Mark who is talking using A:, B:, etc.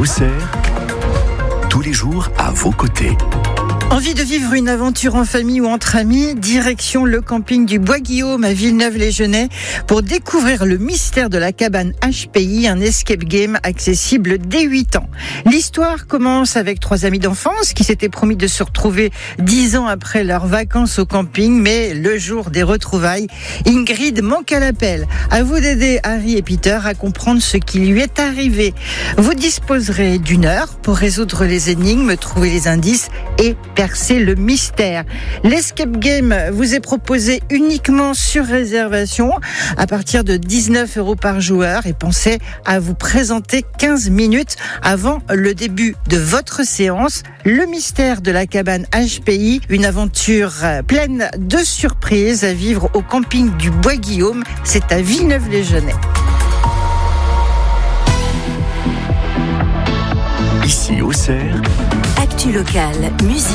A: Auxerre, tous les jours à vos côtés.
B: Envie de vivre une aventure en famille ou entre amis? Direction le camping du Bois-Guillaume à Villeneuve-les-Genêts pour découvrir le mystère de la cabane HPI, un escape game accessible dès 8 ans. L'histoire commence avec 3 amis d'enfance qui s'étaient promis de se retrouver 10 ans après leurs vacances au camping, mais le jour des retrouvailles, Ingrid manque à l'appel. À vous d'aider Harry et Peter à comprendre ce qui lui est arrivé. Vous disposerez d'1 heure pour résoudre les énigmes, trouver les indices et percer le mystère. L'escape game vous est proposé uniquement sur réservation à partir de 19 € par joueur et pensez à vous présenter 15 minutes avant le début de votre séance. Le mystère de la cabane HPI, une aventure pleine de surprises à vivre au camping du Bois-Guillaume. C'est à Villeneuve-les-Genêts.
A: Ici Auxerre,
C: Actu locale, musique.